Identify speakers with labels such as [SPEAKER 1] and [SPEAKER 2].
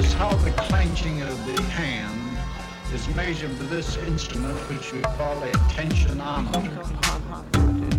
[SPEAKER 1] is how the clenching of the hand is measured with this instrument which we call a tensionometer.